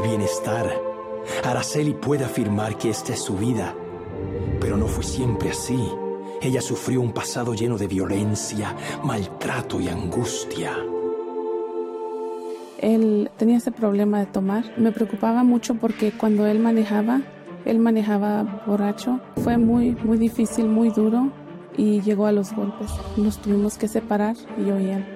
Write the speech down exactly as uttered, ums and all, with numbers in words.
bienestar. Araceli puede afirmar que esta es su vida, pero no fue siempre así. Ella sufrió un pasado lleno de violencia, maltrato y angustia. Él tenía ese problema de tomar. Me preocupaba mucho porque cuando él manejaba, él manejaba borracho. Fue muy, muy difícil, muy duro y llegó a los golpes. Nos tuvimos que separar, yo y él.